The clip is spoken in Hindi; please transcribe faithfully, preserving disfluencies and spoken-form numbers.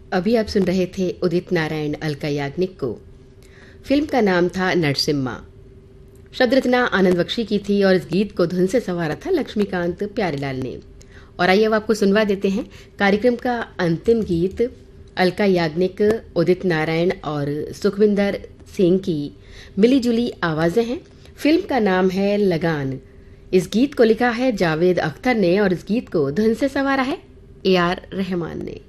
अभी आप सुन रहे थे उदित नारायण अलका याग्निक को। फिल्म का नाम था नरसिम्हा। शब्द रचना आनंद बख्शी की थी और इस गीत को धुन से संवारा था लक्ष्मीकांत प्यारेलाल ने। और आइए अब आपको सुनवा देते हैं कार्यक्रम का अंतिम गीत। अलका याग्निक, उदित नारायण और सुखविंदर सिंह की मिली जुली आवाज़ें हैं। फिल्म का नाम है लगान। इस गीत को लिखा है जावेद अख्तर ने और इस गीत को धुन से संवारा है ए आर रहमान ने।